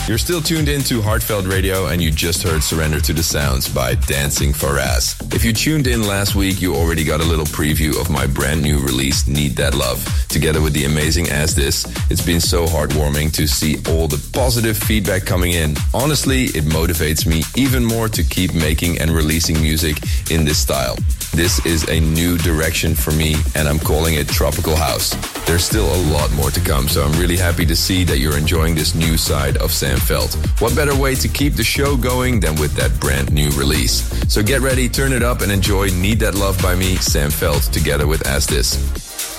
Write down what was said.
You're still tuned in to Heartfelt Radio, and you just heard Surrender to the Sounds by Dancing Faraz. If you tuned in last week, you already got a little preview of my brand new release, Need That Love, together with the amazing As This. It's been so heartwarming to see all the positive feedback coming in. Honestly, it motivates me even more to keep making and releasing music in this style. This is a new direction for me, and I'm calling it Tropical House. There's still a lot more to come, so I'm really happy to see that you're enjoying this new side of Sam Veld. What better way to keep the show going than with that brand new release? So get ready, turn it up, and enjoy Need That Love by me, Sam Veld, together with As This.